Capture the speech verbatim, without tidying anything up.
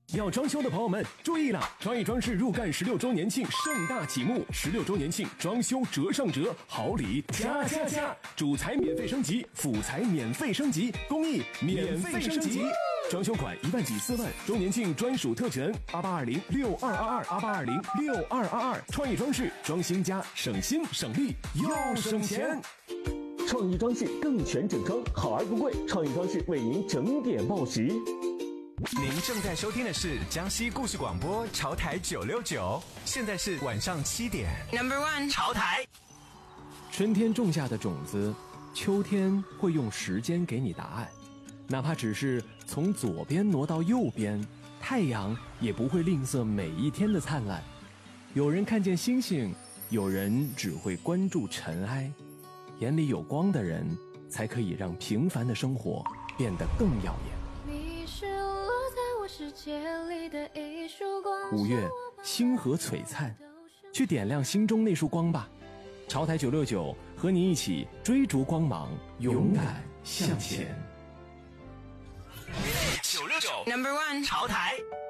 要装修的朋友们注意了！创意装饰入干十六周年庆盛大启幕，十六周年庆装修折上折，好礼加加加！主材免费升级，辅材免费升级，工艺免费升级。装修款一万抵四万，周年庆专属特权八八二零六二二二八八二零六二二二。创意装饰装新家，省心省力又省钱。 创意装饰更全整装，好而不贵。创意装饰为您整点报时。 您正在收听的是江西故事广播潮台九六九，现在是晚上七点。 Number one， 潮台。 春天种下的种子，秋天会用时间给你答案。哪怕只是从左边挪到右边，太阳也不会吝啬每一天的灿烂。有人看见星星，有人只会关注尘埃。眼里有光的人，才可以让平凡的生活变得更耀眼。五月，星河璀璨，去点亮心中那束光吧。潮台九六九和你一起追逐光芒，勇敢向前。 九六九 Number one， 潮台。